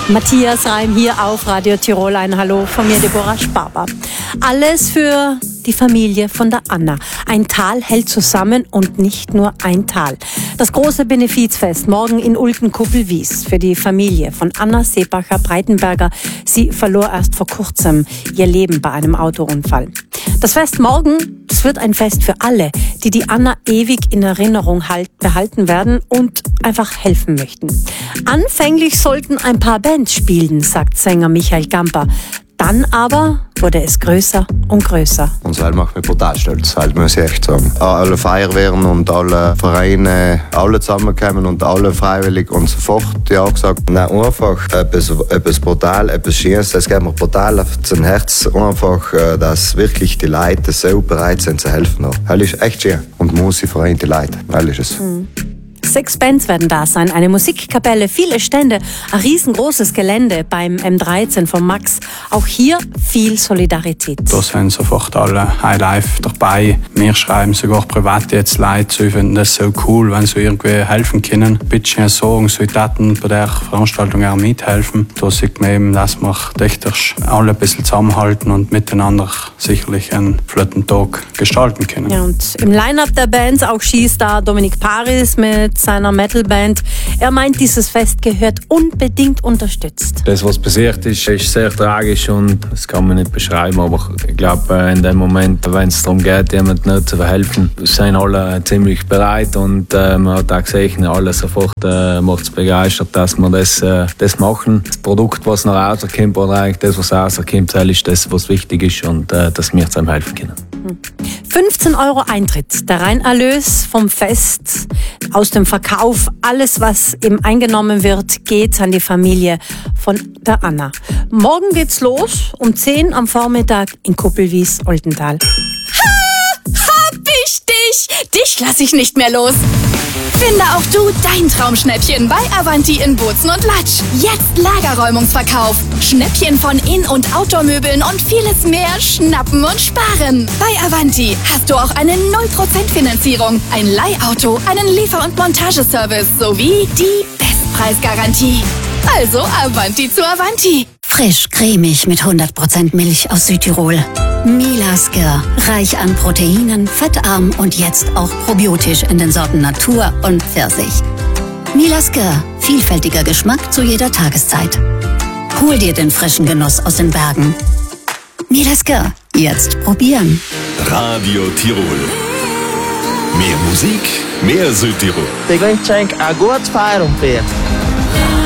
Matthias Reim hier auf Radio Tirol. Ein Hallo von mir, Deborah Sparber. Alles für die Familie von der Anna. Ein Tal hält zusammen und nicht nur ein Tal. Das große Benefizfest morgen in Ulten-Kuppelwies für die Familie von Anna Seebacher-Breitenberger. Sie verlor erst vor kurzem ihr Leben bei einem Autounfall. Das Fest morgen, das wird ein Fest für alle, die Anna ewig in Erinnerung behalten werden und einfach helfen möchten. Anfänglich sollten ein paar Bands spielen, sagt Sänger Michael Gamper. Dann aber wurde es größer und größer. Und das macht mich brutal stolz, muss ich echt sagen. Alle Feuerwehren und alle Vereine, alle zusammengekommen und alle freiwillig und sofort ja gesagt. Nein, einfach etwas brutal, etwas Schönes, das geht mir brutal auf das Herz. Einfach, dass wirklich die Leute so bereit sind zu helfen. Das ist echt schön. Und Musik vereint die Leute, das ist es. 6 Bands werden da sein, eine Musikkapelle, viele Stände, ein riesengroßes Gelände beim M13 von Max. Auch hier viel Solidarität. Da sind sofort alle live dabei. Wir schreiben sogar privat jetzt Leute, sie finden das so cool, wenn sie irgendwie helfen können. Bitte sagen, sie Daten bei der Veranstaltung auch mithelfen. Da sieht man eben, dass wir alle ein bisschen zusammenhalten und miteinander sicherlich einen flotten Tag gestalten können. Ja, und im Line-Up der Bands auch Skistar Dominik Paris mit seiner Metalband. Er meint, dieses Fest gehört unbedingt unterstützt. Das, was passiert ist, ist sehr tragisch und das kann man nicht beschreiben, aber ich glaube, in dem Moment, wenn es darum geht, jemandem nicht zu helfen, sind alle ziemlich bereit und man hat auch gesehen, alle sofort macht es begeistert, dass wir das machen. Das Produkt, was nach Hause kommt, oder eigentlich das, was rauskommt, ist das, was wichtig ist und dass wir zusammen helfen können. 15 € Eintritt, der Reinerlös vom Fest, aus dem Verkauf, alles was eben eingenommen wird, geht an die Familie von der Anna. Morgen geht's los, um 10 am Vormittag in Kuppelwies, Oltental. Hab ich dich! Dich lass ich nicht mehr los! Finde auch du dein Traumschnäppchen bei Avanti in Bozen und Latsch. Jetzt Lagerräumungsverkauf. Schnäppchen von In- und Outdoor-Möbeln und vieles mehr schnappen und sparen. Bei Avanti hast du auch eine 0% Finanzierung, ein Leihauto, einen Liefer- und Montageservice sowie die Bestpreisgarantie. Also Avanti zu Avanti. Frisch, cremig mit 100% Milch aus Südtirol. Milasker, reich an Proteinen, fettarm und jetzt auch probiotisch in den Sorten Natur und Pfirsich. Milasker, vielfältiger Geschmack zu jeder Tageszeit. Hol dir den frischen Genuss aus den Bergen. Milasker, jetzt probieren. Radio Tirol. Mehr Musik, mehr Südtirol. Der Geschenk ein gutes Feier und Bier.